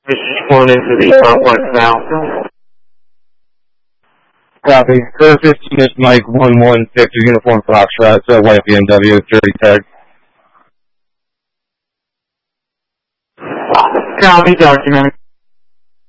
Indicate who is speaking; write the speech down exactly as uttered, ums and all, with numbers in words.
Speaker 1: One into the complex now.
Speaker 2: Copy. Curve fifteen is Mike one one six, Uniform Foxtrot. It's a white B M W, thirty tag.
Speaker 1: Copy, document.